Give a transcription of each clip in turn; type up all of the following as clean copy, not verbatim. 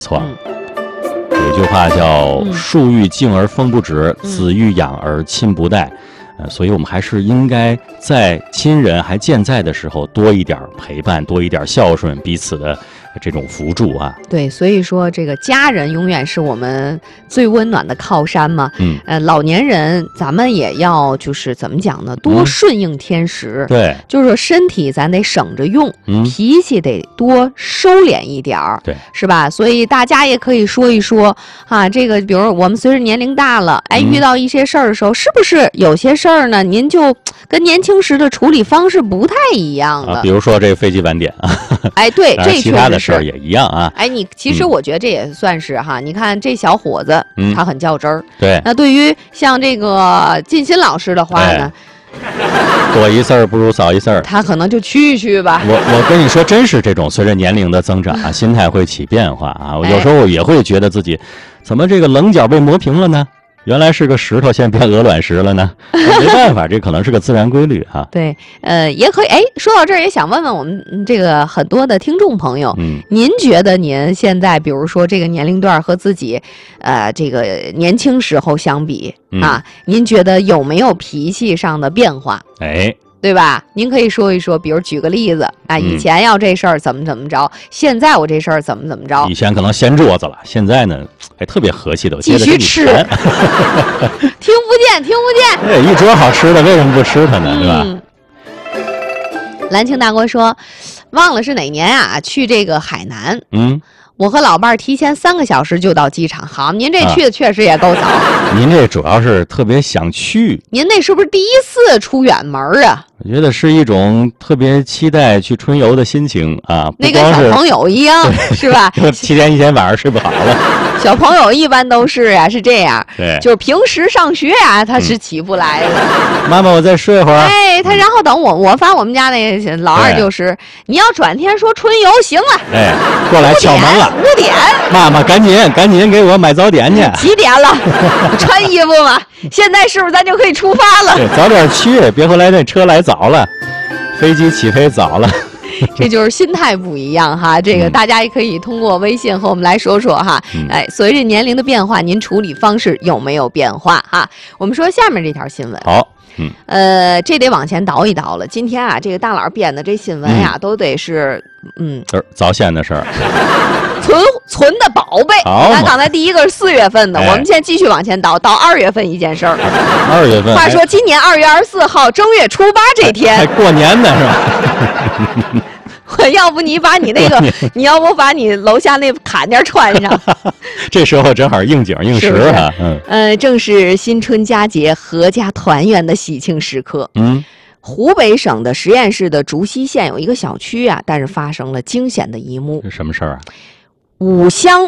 错。有句话叫树欲静而风不止，子欲养而亲不待。所以我们还是应该在亲人还健在的时候多一点陪伴，多一点孝顺，彼此的这种扶助啊。 对，所以说这个家人永远是我们最温暖的靠山嘛。老年人咱们也要就是怎么讲呢？多顺应天时。 对， 就是说身体咱得省着用，脾气得多收敛一点儿， 对， 是吧？所以大家也可以说一说啊，这个比如我们随着年龄大了，哎，遇到一些事儿的时候，是不是有些事儿呢？您就跟年轻时的处理方式不太一样了。 比如说这个飞机晚点啊， 哎，对，这其他的事儿也一样啊。 哎，其实我觉得这也算是哈，你看这小伙子，他很较真儿。 对， 那对于像这个靳鑫老师的话呢？ 多一事儿不如少一事儿， 他可能就去吧。 我跟你说，真是这种随着年龄的增长啊，心态会起变化啊。我有时候也会觉得自己怎么这个棱角被磨平了呢？原来是个石头，现在变鹅卵石了呢。没办法，这可能是个自然规律哈。 对，也可以。哎，说到这儿，也想问问我们这个很多的听众朋友，您觉得您现在，比如说这个年龄段和自己，这个年轻时候相比啊，您觉得有没有脾气上的变化？ 哎。 对吧？您可以说一说，比如举个例子啊，以前要这事儿怎么着，现在我这事儿怎么着。 以前可能掀桌子了，现在呢，哎，特别和气的， 继续吃。听不见。 哎，一桌好吃的，为什么不吃它呢？对吧？ 蓝青大国说，忘了是哪年啊，去这个海南。我和老伴儿提前3个小时就到机场。好，您这去的确实也够早。 您这主要是特别想去。 您那是不是第一次出远门啊？ 我觉得是一种特别期待去春游的心情啊， 那跟小朋友一样，是吧 ？7天1天晚上睡不好了。 小朋友一般都是呀，是这样。 对， 就是平时上学呀，他是起不来的。 妈妈，我再睡会儿。 哎，他然后等我发我们家那老二就是，你要转天说春游行了。 哎，过来敲门了。 5点。 妈妈，赶紧给我买早点去。 几点了？穿衣服吗？现在是不是咱就可以出发了？ 对，早点去，别回来那车来早了，飞机起飞早了。 这就是心态不一样哈，这个大家也可以通过微信和我们来说说哈。哎，随着年龄的变化，您处理方式有没有变化哈？我们说下面这条新闻。 好， 这得往前倒一倒了。今天啊，这个大佬编的这新闻呀，都得是早先的事儿。 存的宝贝。咱刚才第一个是4月份的，我们现在继续往前倒，到2月份一件事儿。 2月份。 话说今年2月24号正月初8这天， 还过年呢是吧？ 我要不你把你那个，你要不把你楼下那坎肩穿上。 这时候正好应景应时啊。 正是新春佳节，阖家团圆的喜庆时刻。湖北省的十堰市的竹溪县有一个小区啊，但是发生了惊险的一幕。 这什么事儿啊 ？5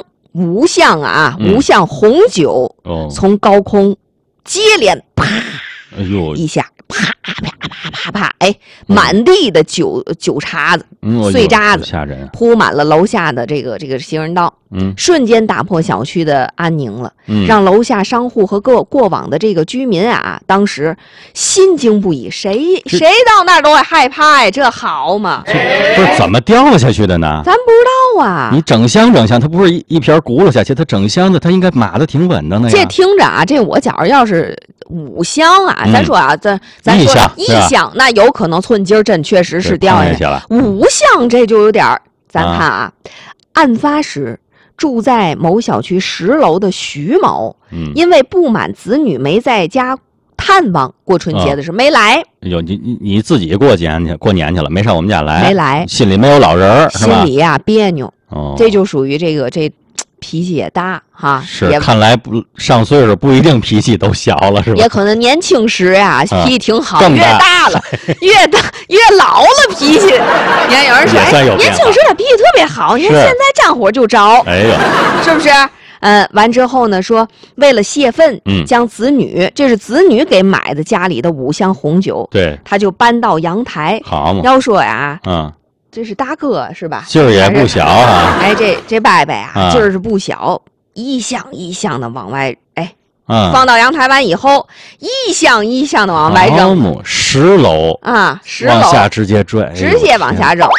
箱红酒从高空接连啪一下，啪，哎，满地的酒叉子、碎渣子铺满了楼下的这个行人道。瞬间打破小区的安宁了，让楼下商户和过往的这个居民啊，当时心惊不已。谁到那儿都会害怕呀，这好嘛？ 不是怎么掉下去的呢？ 咱不知道啊。 你整箱，它不是一瓶轱辘下去，它整箱的，它应该码的挺稳的那样。 这听着啊，这我觉着要是5箱啊，咱说啊，咱说1箱，那有可能寸筋真确实是掉下去了。5箱这就有点咱看啊，案发时。住在某小区10楼的徐某，因为不满子女没在家探望过春节的事，没来。 你自己过年去了，没上我们家来， 没来， 心里没有老人，是吧？ 心里呀别扭。这就属于这脾气也大哈。 是，看来上岁数不一定脾气都小了，是吧？ 也可能年轻时呀脾气挺好，越大了越老了脾气。你看有人说，年轻时他脾气特别好，你看现在沾火就着， 哎呦， 是不是？完之后呢，说为了泄愤，将这是子女给买的家里的5箱红酒， 对， 他就搬到阳台。 好嘛， 要说呀，这是大哥是吧？ 劲儿也不小啊！ 哎，这伯伯啊，劲儿是不小，一箱一箱的往外，放到阳台完以后，一箱一箱的往外扔。 10楼啊，10楼往下直接拽， 直接往下扔。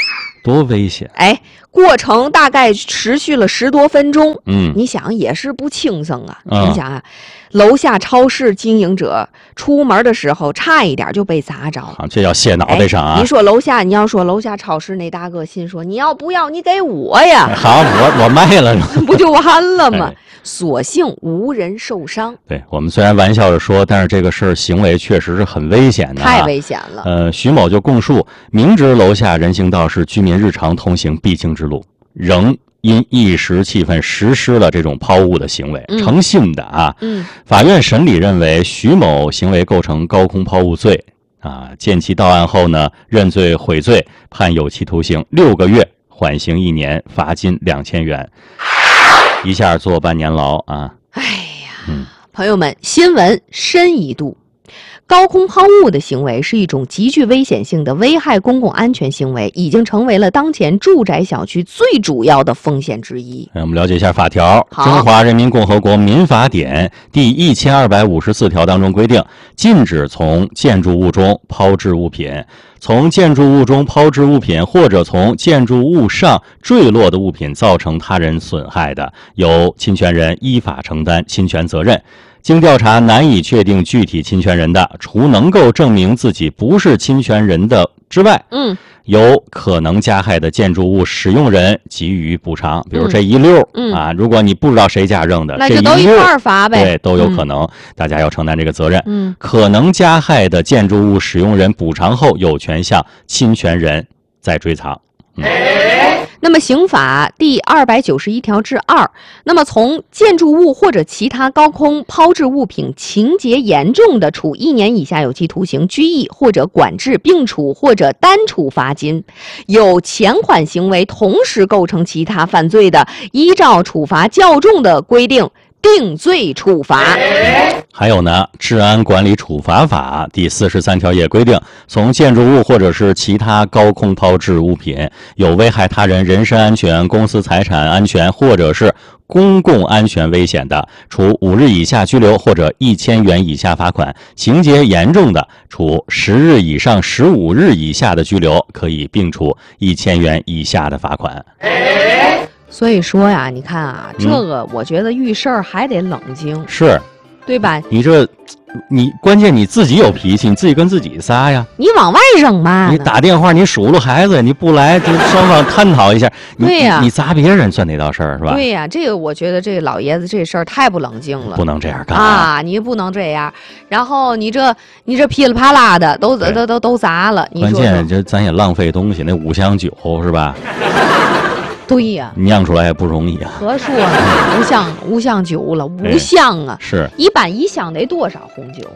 多危险！ 哎，过程大概持续了10多分钟。你想也是不轻松啊！你想啊，楼下超市经营者出门的时候差一点就被砸着， 这要卸脑袋上啊！ 你说楼下超市那大哥心说：“你要不要？你给我呀！” 好，我卖了， 不就完了吗？所幸无人受伤。 对，我们虽然玩笑着说，但是这个事儿行为确实是很危险的， 太危险了。 徐某就供述，明知楼下人行道是居民日常通行必经之路，仍因一时气愤实施了这种抛物的行为，成性的啊。法院审理认为徐某行为构成高空抛物罪啊，见其到案后呢，认罪悔罪，判有期徒刑6个月，缓刑1年，罚金2000元。一下坐半年牢啊！ 哎呀，朋友们，新闻深一度，高空抛物的行为是一种极具危险性的危害公共安全行为，已经成为了当前住宅小区最主要的风险之一。 我们了解一下法条。中华人民共和国民法典第1254条当中规定，禁止从建筑物中抛掷物品。从建筑物中抛掷物品，或者从建筑物上坠落的物品造成他人损害的，由侵权人依法承担侵权责任。经调查难以确定具体侵权人的，除能够证明自己不是侵权人的之外，由可能加害的建筑物使用人给予补偿。比如这一溜啊，如果你不知道谁家扔的， 那就都一块儿罚呗。 对，都有可能，大家要承担这个责任。可能加害的建筑物使用人补偿后，有权向侵权人再追偿。 那么刑法第291条之2，那么从建筑物或者其他高空抛掷物品情节严重的，处1年以下有期徒刑、拘役或者管制，并处或者单处罚金；有前款行为同时构成其他犯罪的，依照处罚较重的规定定罪处罚。 还有呢，《治安管理处罚法》第43条也规定，从建筑物或者是其他高空抛掷物品有危害他人人身安全、公司财产安全或者是公共安全危险的，处5日以下拘留或者1000元以下罚款；情节严重的，处10日以上15日以下的拘留，可以并处1000元以下的罚款。 所以说呀，你看啊，这个我觉得遇事儿还得冷静， 是， 对吧？ 你关键你自己有脾气，你自己跟自己撒呀。 你往外扔嘛？ 你打电话，你数落孩子，你不来，就双方探讨一下。 对呀， 你砸别人算哪道事儿是吧？ 对呀，这个我觉得这个老爷子这事儿太不冷静了， 不能这样干啊！你不能这样，然后你这噼里啪啦的都砸了，你说关键这咱也浪费东西，那5箱酒是吧？ 对呀， 酿出来也不容易啊。 何说呢？5箱酒了，5箱啊！ 是， 一般1箱得多少红酒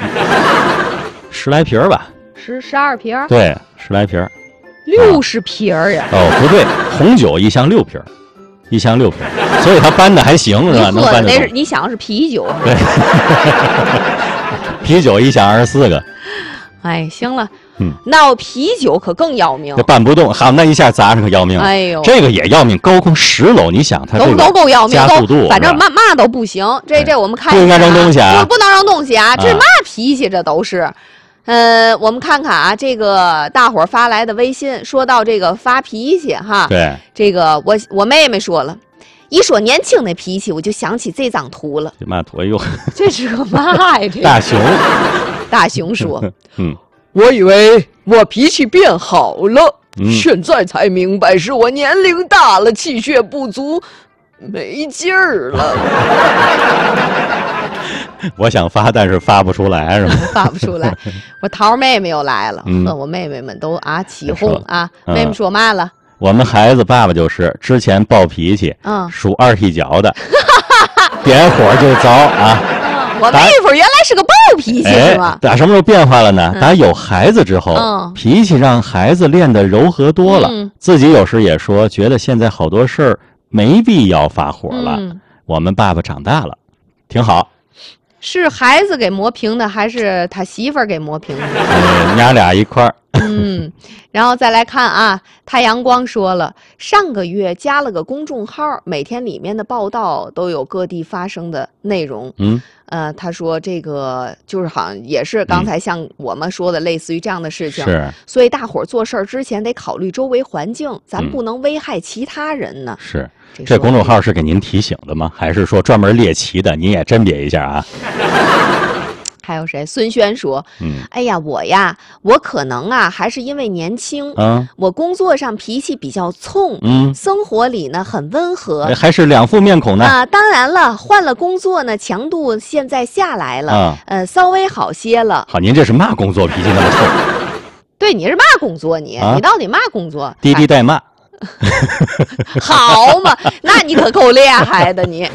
？10来瓶吧 ，12瓶。 对，10来瓶 ，60瓶呀。 哦，不对，红酒1箱6瓶，1箱6瓶，所以他搬的还行是吧？能搬得动。 你想是啤酒？ 对，啤酒1箱24个。 哎，行了。那啤酒可更要命， 这搬不动，好，那一下砸上可要命。 哎呦， 这个也要命，高空10楼，你想它这个都够要命， 加速度， 反正嘛都不行。这我们看不应该扔东西啊， 不能扔东西啊，这嘛脾气这都是。我们看看啊，这个大伙儿发来的微信，说到这个发脾气哈， 对， 这个我妹妹说了。一说年轻的脾气，我就想起这张图了。 这嘛图？哎呦， 这是个嘛呀？这大熊， 大熊说， 我以为我脾气变好了，现在才明白是我年龄大了，气血不足，没劲儿了。 我想发，但是发不出来，是吗？ 发不出来。我桃妹妹又来了，和我妹妹们都起哄啊。妹妹说嘛了？ 我们孩子爸爸就是之前暴脾气，数2踢脚的，点火就着啊。 我妹夫原来是个暴脾气是吗？ 打什么时候变化了呢？打有孩子之后，脾气让孩子练得柔和多了。自己有时也说，觉得现在好多事儿没必要发火了。我们爸爸长大了，挺好。 是孩子给磨平的，还是他媳妇儿给磨平的？ 娘俩一块儿。 然后再来看啊，太阳光说了，上个月加了个公众号，每天里面的报道都有各地发生的内容。他说这个就是好像也是刚才像我们说的类似于这样的事情， 是， 所以大伙儿做事儿之前得考虑周围环境，咱不能危害其他人呢。 是，这公众号是给您提醒的吗？还是说专门猎奇的？您也甄别一下啊。 还有谁？孙轩说：“哎呀，我可能啊，还是因为年轻，我工作上脾气比较冲，生活里呢很温和， 还是两副面孔呢。 啊，当然了，换了工作呢，强度现在下来了，稍微好些了。 好，您这是嘛工作脾气那么冲？ 对，你是嘛工作你到底嘛工作？ 滴滴代骂。 好嘛，那你可够厉害的你。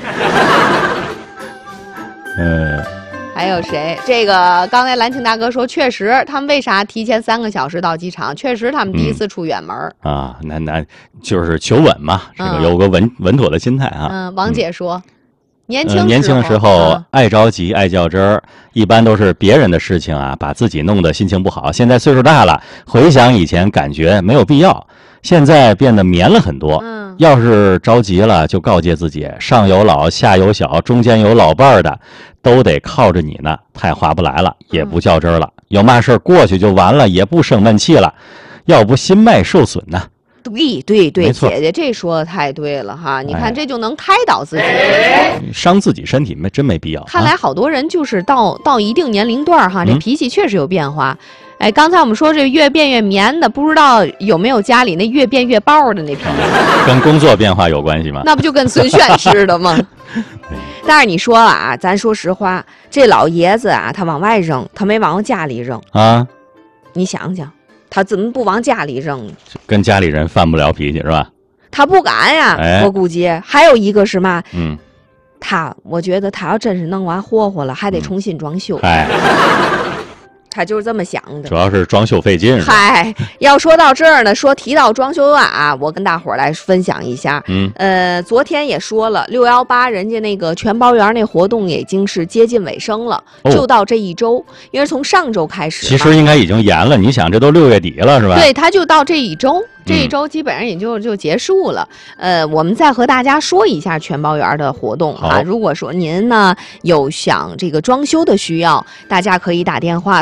还有谁？这个刚才蓝青大哥说，确实他们为啥提前3个小时到机场？确实他们第一次出远门啊，那就是求稳嘛，这个有个稳妥的心态啊。 王姐说，年轻时候爱着急爱较真儿，一般都是别人的事情啊，把自己弄得心情不好。现在岁数大了，回想以前，感觉没有必要。现在变得绵了很多。要是着急了，就告诫自己，上有老下有小，中间有老伴儿的，都得靠着你呢。太划不来了，也不较真儿了，有嘛事儿过去就完了，也不生闷气了，要不心脉受损呢。 对，姐姐这说的太对了哈！你看这就能开导自己， 伤自己身体真没必要。 看来好多人就是到一定年龄段哈，这脾气确实有变化。哎，刚才我们说这越变越绵的，不知道有没有家里那越变越爆的那脾气？ 跟工作变化有关系吗？ 那不就跟孙炫似的吗？但是你说啊，咱说实话，这老爷子啊，他往外扔，他没往家里扔啊。 你想想，他怎么不往家里扔？ 跟家里人犯不了脾气是吧？ 他不敢呀，我估计还有一个是嘛，我觉得他要真是弄完霍了，还得重新装修。他就是这么想的， 主要是装修费劲。 嗨，要说到这儿呢，提到装修啊，我跟大伙儿来分享一下。昨天也说了，618人家那个全包园那活动已经是接近尾声了，就到这一周，因为从上周开始， 其实应该已经延了。你想，这都6月底了，是吧？ 对，他就到这一周。这一周基本上也就结束了。我们再和大家说一下全包园的活动啊。如果说您呢有想这个装修的需要，大家可以打电话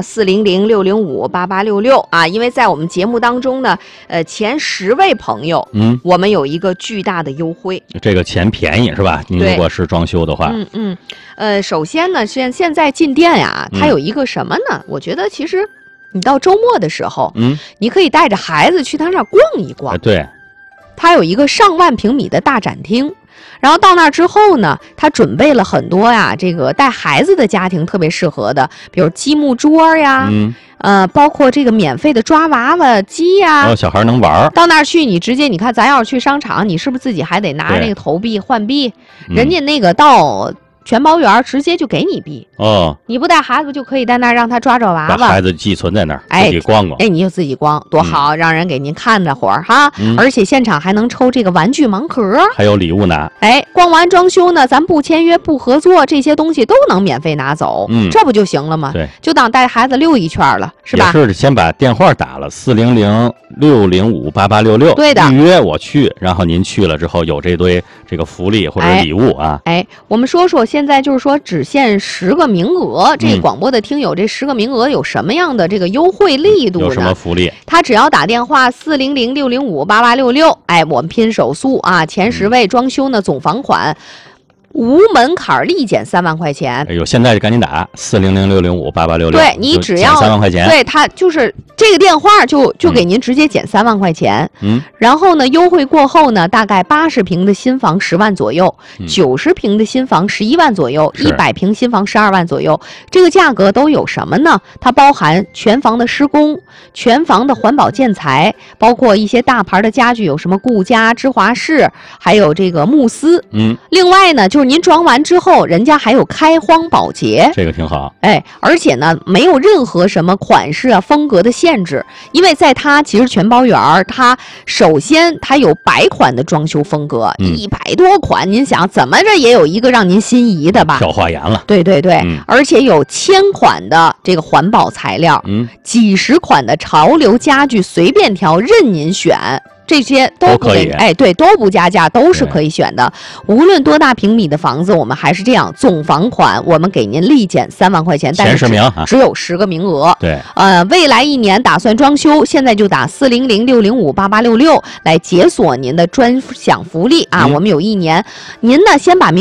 400-605-8866啊。因为在我们节目当中呢，前10位朋友，我们有一个巨大的优惠。 这个钱便宜是吧？您如果是装修的话， 首先呢，现在进店呀，它有一个什么呢？我觉得其实。你到周末的时候，你可以带着孩子去他那儿逛一逛。 对， 他有一个上万平米的大展厅，然后到那儿之后呢，他准备了很多呀，这个带孩子的家庭特别适合的，比如积木桌呀，包括这个免费的抓娃娃机呀， 小孩能玩。 到那儿去，你直接你看，咱要是去商场，你是不是自己还得拿着那个投币换币？人家那个到。全包园直接就给你币你不带孩子就可以在那儿让他抓娃娃， 把孩子寄存在那儿，自己逛逛。 你就自己逛多好，让人给您看着会儿哈。而且现场还能抽这个玩具盲盒， 还有礼物拿。 逛完装修呢，咱不签约不合作，这些东西都能免费拿走，这不就行了吗？ 对， 就当带孩子溜一圈了，是吧？ 也是先把电话打了400-605-8866， 对的， 预约我去，然后您去了之后有这堆这个福利或者礼物啊。 我们说现在就是说只限10个名额，这广播的听友这10个名额有什么样的这个优惠力度呢？ 有什么福利？ 他只要打电话400-605-8866，我们拼手速啊，前10位装修呢总房款。无门槛立减3万块钱。 现在就赶紧打400-605-8866。 对，你只要 3万块钱。 对，他就是这个电话就给您直接减3万块钱。然后呢，优惠过后呢，大概80平的新房10万左右，90平的新房11万左右，100平新房12万左右。这个价格都有什么呢？它包含全房的施工、全房的环保建材，包括一些大牌的家具，有什么顾家、芝华士，还有这个慕斯。另外呢，就是就是您装完之后，人家还有开荒保洁， 这个挺好。 哎，而且呢，没有任何什么款式啊、风格的限制，因为在它其实全包园儿，它首先它有100款的装修风格，100多款，您想怎么着也有一个让您心仪的吧？ 挑花颜了。 对对对，而且有1000款的这个环保材料，几十款的潮流家具，随便挑，任您选。这些都不给，哎，对，都不加价，都是可以选的。无论多大平米的房子，我们还是这样，总房款我们给您立减3万块钱，但是只有10个名额。 对， 未来1年打算装修，现在就打400-605-8866来解锁您的专享福利啊！我们有1年，您呢先把名